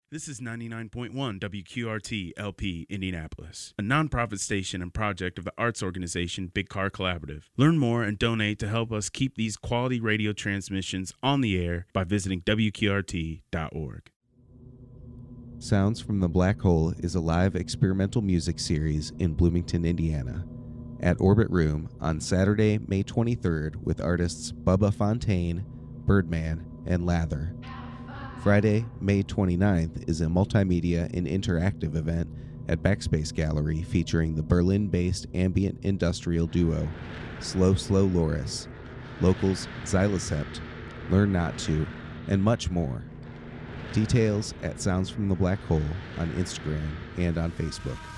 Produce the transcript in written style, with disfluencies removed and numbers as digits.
This is 99.1 WQRT LP Indianapolis, a nonprofit station and project of the arts organization Big Car Collaborative. Learn more and donate to help us keep these quality radio transmissions on the air by visiting WQRT.org. Sounds from the Black Hole is a live experimental music series in Bloomington, Indiana, at Orbit Room on Saturday, May 23rd with artists Bubba Fontaine, Birdman, and Lather. Friday, May 29th is a multimedia and interactive event at Backspace Gallery featuring the Berlin-based ambient industrial duo Slow Slow Loris, locals Xylocept, Learn Not To, and much more. Details at Sounds from the Black Hole on Instagram and on Facebook.